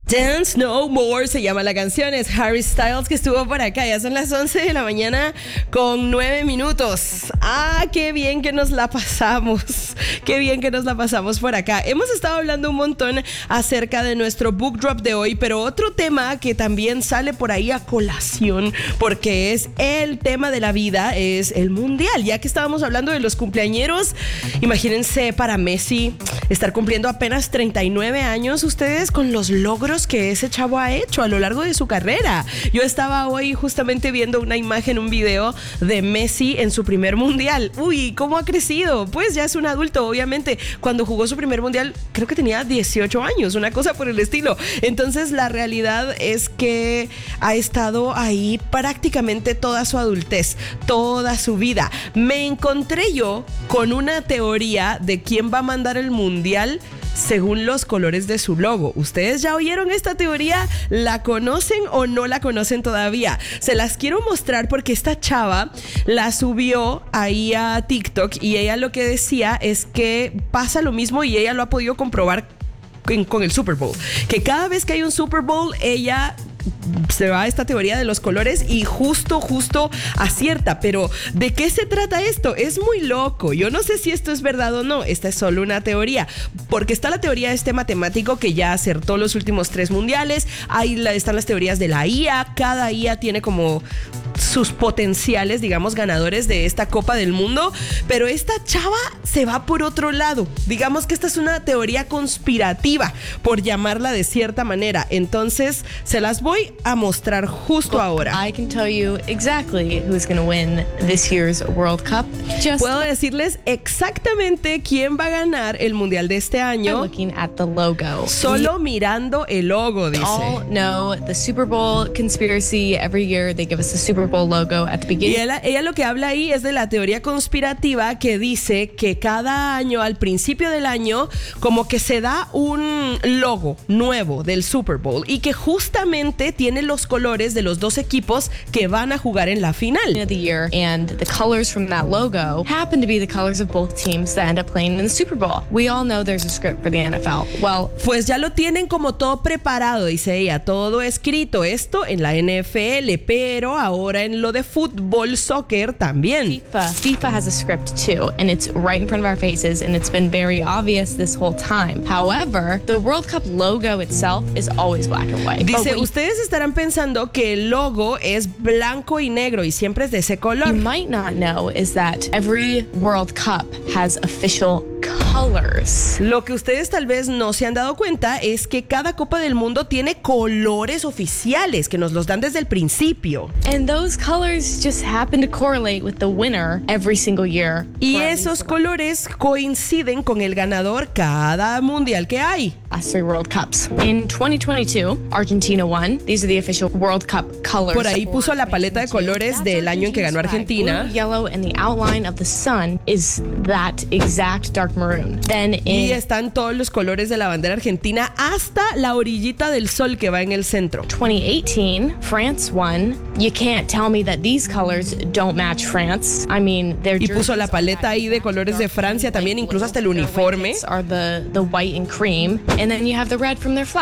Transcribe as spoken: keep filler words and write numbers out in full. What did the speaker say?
Dance No More se llama la canción, es Harry Styles que estuvo por acá, ya son las once de la mañana con nueve minutos. Ah, qué bien que nos la pasamos, qué bien que nos la pasamos por acá. Hemos estado hablando un montón acerca de nuestro book drop de hoy, pero otro tema que también sale por ahí a colación, porque es el tema de la vida, es el mundial. Ya que estábamos hablando de los cumpleañeros, imagínense para Messi estar cumpliendo apenas treinta y nueve años, ustedes con los logros que ese chavo ha hecho a lo largo de su carrera. Yo estaba hoy justamente viendo una imagen, un video de Messi en su primer mundial. Uy, ¿cómo ha crecido? Pues ya es un adulto, obviamente. Cuando jugó su primer mundial, creo que tenía dieciocho años, una cosa por el estilo. Entonces, la realidad es que ha estado ahí prácticamente toda su adultez, toda su vida. Me encontré yo con una teoría de quién va a mandar el mundial según los colores de su logo. ¿Ustedes ya oyeron esta teoría? ¿La conocen o no la conocen todavía? Se las quiero mostrar porque esta chava la subió ahí a TikTok y ella lo que decía es que pasa lo mismo y ella lo ha podido comprobar con, con el Super Bowl. Que cada vez que hay un Super Bowl, ella se va a esta teoría de los colores y justo, justo acierta. Pero ¿de qué se trata esto? Es muy loco. Yo no sé si esto es verdad o no. Esta es solo una teoría. Porque está la teoría de este matemático que ya acertó los últimos tres mundiales. Ahí la, están las teorías de la I A. Cada I A tiene como sus potenciales, digamos, ganadores de esta Copa del Mundo, pero esta chava se va por otro lado. Digamos que esta es una teoría conspirativa, por llamarla de cierta manera. Entonces, se las voy a mostrar justo well, ahora. I can tell you exactly who's going to win this year's World Cup. Just Puedo decirles exactamente quién va a ganar el Mundial de este año. Looking at the logo. Solo We mirando el logo, dice. all know the Super Bowl conspiracy. Every year they give us the Super Bowl logo at the beginning. Y ella, ella lo que habla ahí es de la teoría conspirativa que dice que cada año, al principio del año, como que se da un logo nuevo del Super Bowl y que justamente tiene los colores de los dos equipos que van a jugar en la final. Of the year, and the colors from that logo happen to be the colors of both teams that end up playing in the Super Bowl. We all know there's a script for the N F L. Well, pues ya lo tienen como todo preparado, dice ella, todo escrito, esto en la N F L, pero ahora en lo de fútbol, soccer también. FIFA, FIFA has a script too, and it's right in front of our faces, and it's been very obvious this whole time. However, the World Cup logo itself is always black and white. Dice, ustedes estarán pensando que el logo es blanco y negro y siempre es de ese color. You might not know is that every World Cup has official colors. Lo que ustedes tal vez no se han dado cuenta es que cada Copa del Mundo tiene colores oficiales que nos los dan desde el principio. And those colors just happen to correlate with the winner every single year. Y esos colores coinciden con el ganador cada mundial que hay. Last three World Cups. In twenty twenty-two, Argentina won. These are the official World Cup colors. Por ahí puso la paleta de colores del año en que ganó Argentina. Blue, yellow, and the outline of the sun is that exact dark maroon. Then in y están todos los colores de la bandera argentina hasta la orillita del sol que va en el centro. twenty eighteen, France won. You can't tell me that these colors don't match France. I mean, they're y puso la paleta ahí de colores de Francia también, incluso hasta el uniforme. Are the the white and cream, and then you have the red from their flag.